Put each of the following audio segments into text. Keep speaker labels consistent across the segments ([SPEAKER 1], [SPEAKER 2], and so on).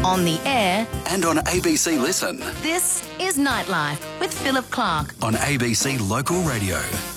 [SPEAKER 1] on the air,
[SPEAKER 2] and on ABC Listen.
[SPEAKER 1] this is Nightlife with Philip Clark.
[SPEAKER 2] On ABC Local Radio.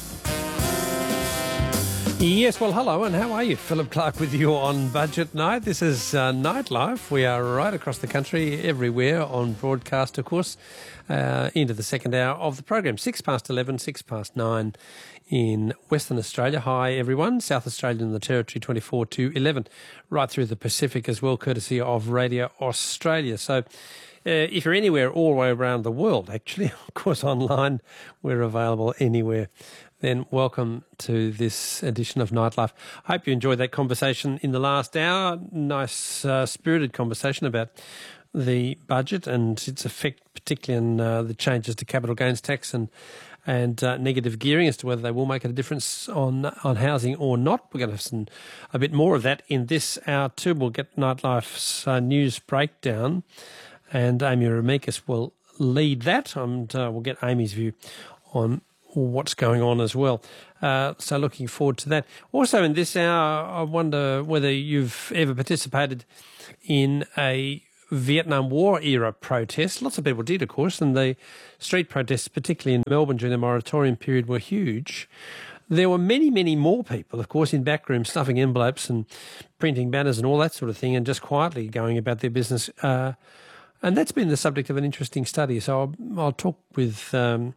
[SPEAKER 3] Yes, well, hello, and how are you? Philip Clark with you on Budget Night. This is Nightlife. We are right across the country, everywhere on broadcast, of course, into the second hour of the program. 11:06, 9 in Western Australia. Hi, everyone. South Australia and the Territory, 24 to 11. Right through the Pacific as well, courtesy of Radio Australia. So if you're anywhere all the way around the world, actually, of course, online, we're available anywhere. Then welcome to this edition of Nightlife. I hope you enjoyed that conversation in the last hour. Nice, spirited conversation about the budget and its effect, particularly on the changes to capital gains tax and negative gearing as to whether they will make a difference on housing or not. We're going to have a bit more of that in this hour too. We'll get Nightlife's news breakdown, and Amy Remekas will lead that, and we'll get Amy's view on what's going on as well. So looking forward to that. Also in this hour, I wonder whether you've ever participated in a Vietnam War era protest. Lots of people did, of course, and the street protests, particularly in Melbourne during the moratorium period, were huge. There were many, many more people, of course, in backrooms stuffing envelopes and printing banners and all that sort of thing, and just quietly going about their business. And that's been the subject of an interesting study. So I'll talk with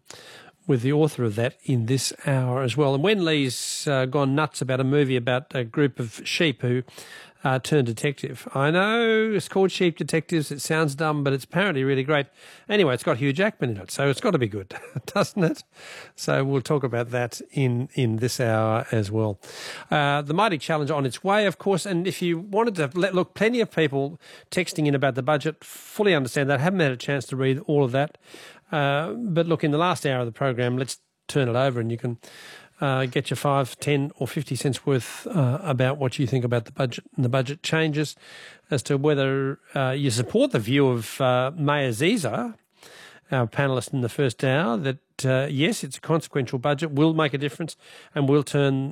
[SPEAKER 3] the author of that in this hour as well. And Wen Lee's gone nuts about a movie about a group of sheep who turned detective. I know it's called Sheep Detectives. It sounds dumb, but it's apparently really great. Anyway, it's got Hugh Jackman in it, so it's got to be good, doesn't it? So we'll talk about that in this hour as well. The Mighty Challenge on its way, of course, and if you wanted to look, plenty of people texting in about the budget, fully understand that. I haven't had a chance to read all of that. But look, in the last hour of the program, let's turn it over and you can get your 5, 10 or 50 cents worth about what you think about the budget and the budget changes, as to whether you support the view of Mayor Ziza, our panellist in the first hour, that yes, it's a consequential budget, will make a difference and will turn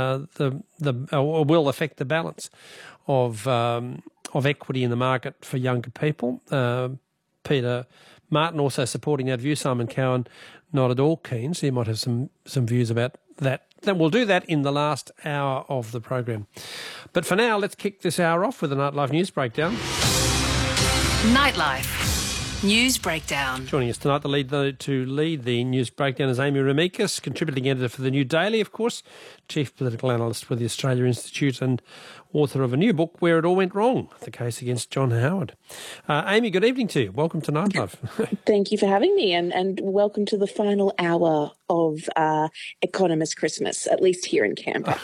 [SPEAKER 3] or will affect the balance of equity in the market for younger people. Peter Martin also supporting that view. Simon Cowan not at all keen, so you might have some views about that. Then we'll do that in the last hour of the program. But for now, let's kick this hour off with a Nightlife News Breakdown.
[SPEAKER 1] Nightlife News Breakdown.
[SPEAKER 3] Joining us tonight to lead the news breakdown is Amy Remekas, contributing editor for The New Daily, of course, chief political analyst with the Australia Institute and author of a new book, Where It All Went Wrong, the case against John Howard. Amy, good evening to you. Welcome to Nightlife.
[SPEAKER 4] Thank you for having me, and welcome to the final hour of Economist Christmas, at least here in Canberra.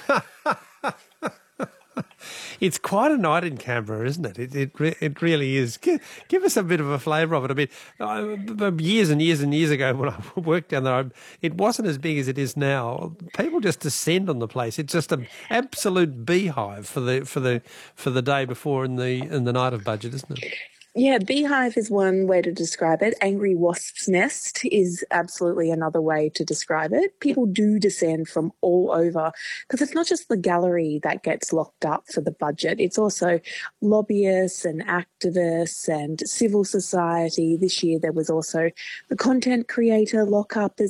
[SPEAKER 3] It's quite a night in Canberra, isn't it? It really is. Give us a bit of a flavour of it. I mean, years and years and years ago when I worked down there, it wasn't as big as it is now. People just descend on the place. It's just an absolute beehive for the day before and the night of budget, isn't it?
[SPEAKER 4] Yeah, beehive is one way to describe it. Angry wasp's nest is absolutely another way to describe it. People do descend from all over, because it's not just the gallery that gets locked up for the budget. It's also lobbyists and activists and civil society. This year there was also the content creator lockup as